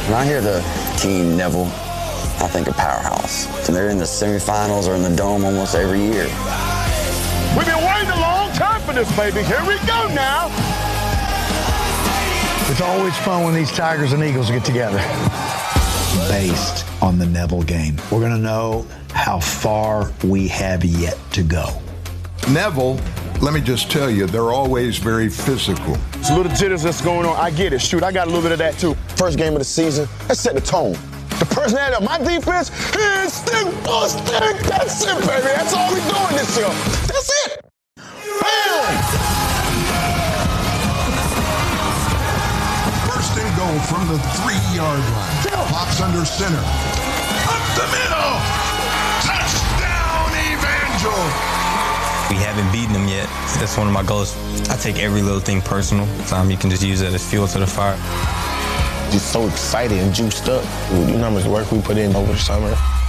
When I hear the Team Neville, I think of powerhouse. And they're in the semifinals or in the Dome almost every year. We've been waiting a long time for this, baby. Here we go now. It's always fun when these Tigers and Eagles get together. Based on the Neville game, we're going to know how far we have yet to go. Neville, let me just tell you, they're always very physical. There's a little jitters that's going on. I get it. Shoot, I got a little bit of that, too. First game of the season, let's set the tone. The personality of my defense is stick, stick. That's it, baby. That's all we're doing this year. That's it. Bam! First and goal from the 3-yard line. Pops under center. Up the middle. Touchdown, Evangel. We haven't beaten them yet. That's one of my goals. I take every little thing personal. You can just use that as fuel to the fire. Just so excited and juiced up. You know how much work we put in over the summer.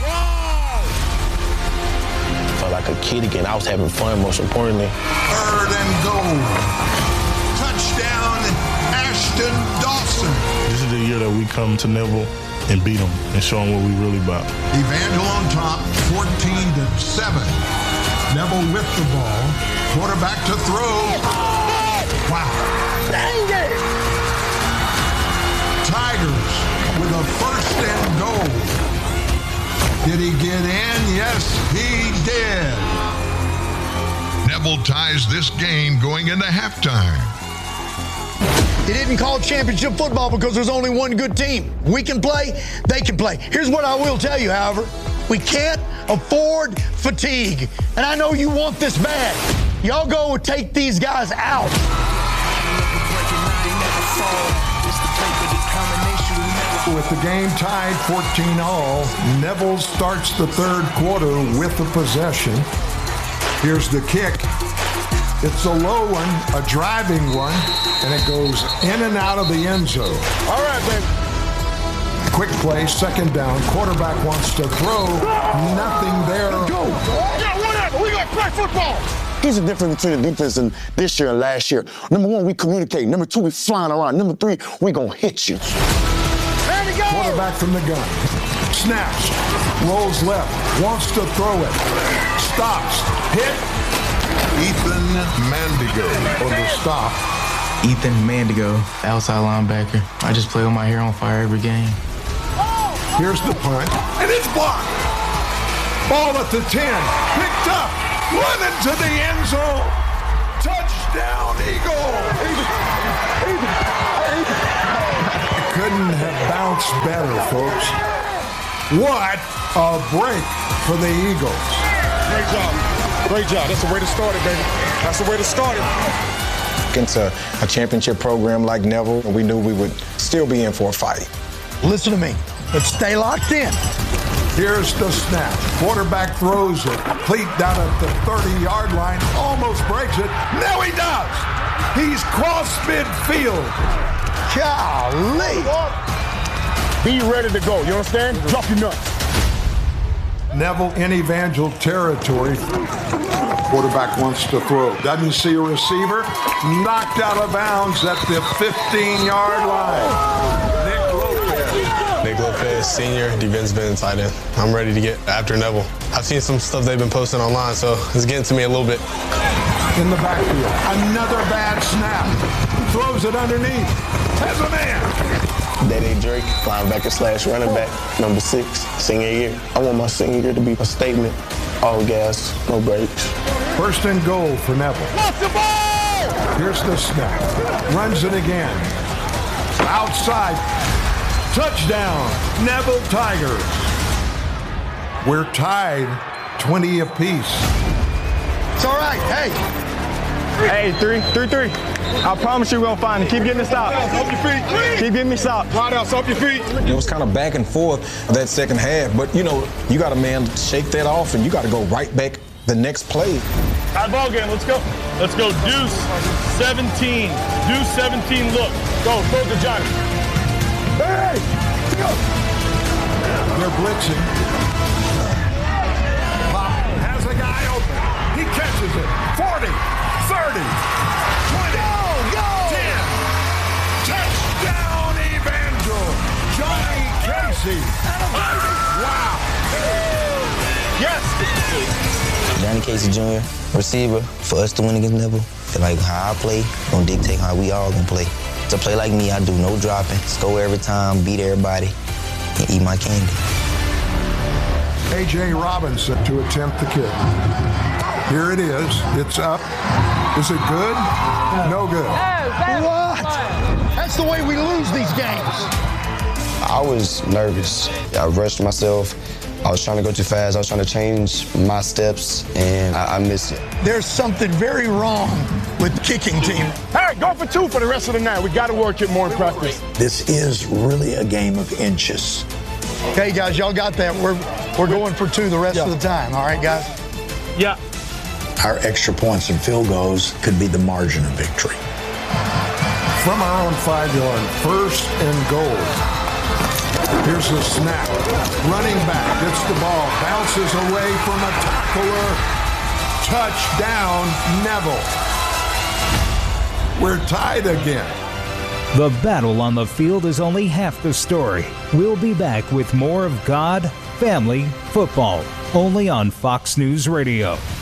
Felt like a kid again. I was having fun, most importantly. Third and goal. Touchdown, Ashton Dawson. This is the year that we come to Neville and beat them and show them what we really about. Evangel on top, 14-7. Neville with the ball. Quarterback to throw. Wow. Dang it! Tigers with a first and goal. Did he get in? Yes, he did. Neville ties this game going into halftime. He didn't call championship football because there's only one good team. We can play, they can play. Here's what I will tell you, however. We can't afford fatigue. And I know you want this bad. Y'all go take these guys out. With the game tied 14-all, Neville starts the third quarter with the possession. Here's the kick. It's a low one, a driving one, and it goes in and out of the end zone. All right, baby. Quick play, second down. Quarterback wants to throw. Nothing there. Go. Yeah, whatever. We got to play football. Here's the difference between the defense and this year and last year. Number one, we communicate. Number two, we flying around. Number three, we going to hit you. Quarterback from the gun. Snaps. Rolls left. Wants to throw it. Stops. Hit. Ethan Mandigo on the stop. Ethan Mandigo, outside linebacker. I just play with my hair on fire every game. Here's the punt. And it's blocked. Ball at the 10. Picked up. Running to the end zone. Touchdown, Eagle. Couldn't have bounced better, folks. What a break for the Eagles. Great job. Great job. That's the way to start it, baby. That's the way to start it. Into a championship program like Neville, we knew we would still be in for a fight. Listen to me. Let's stay locked in. Here's the snap. Quarterback throws it. Complete down at the 30-yard line. Almost breaks it. Now he does. He's crossed midfield. Golly. Be ready to go. You understand? Drop your nuts. Neville in Evangel territory. Quarterback wants to throw. Doesn't see a receiver. Knocked out of bounds at the 15-yard line. Nick Lopez, senior, defensive been tight end. I'm ready to get after Neville. I've seen some stuff they've been posting online, so it's getting to me a little bit. In the backfield, another bad snap. Throws it underneath. Has a man. Daddy Drake, linebacker / running back, number 6, senior year. I want my senior year to be a statement. All gas, no brakes. First and goal for Neville. Watch the ball! Here's the snap. Runs it again. Outside. Touchdown, Neville Tigers. We're tied 20 apiece. It's all right. Hey. Hey, 3-3. I promise you we're going to find it. Keep getting me stopped. Off your feet. Keep getting me stopped. Wide out, off your feet. It was kind of back and forth that second half, but, you know, you got to, man, shake that off, and you got to go right back the next play. High ball game. Let's go. Let's go. Deuce 17. Deuce 17. Look. Go. Throw to Johnny. Hey! Go! They're blitzing. Pop has a guy open. He catches it. 40, 30, 20, go! 10. Touchdown, Evangel. John easy. Wow. Yes. Johnny Casey Jr., receiver, for us to win against Neville, like how I play, gonna dictate how we all gonna play. To play like me, I do no dropping, score every time, beat everybody, and eat my candy. A.J. Robinson to attempt the kick. Here it is. It's up. Is it good? No good. What? That's the way we lose these games. I was nervous. I rushed myself. I was trying to go too fast. I was trying to change my steps, and I missed it. There's something very wrong with the kicking team. Hey, go for 2 for the rest of the night. We got to work it more in practice. This is really a game of inches. Okay, guys, y'all got that. We're going for 2 the rest of the time. All right, guys? Yeah. Our extra points and field goals could be the margin of victory. From our own 5-yard, 1st and goal. Here's the snap. Running back gets the ball, bounces away from a tackler. Touchdown, Neville. We're tied again. The battle on the field is only half the story. We'll be back with more of God, Family, Football, only on Fox News Radio.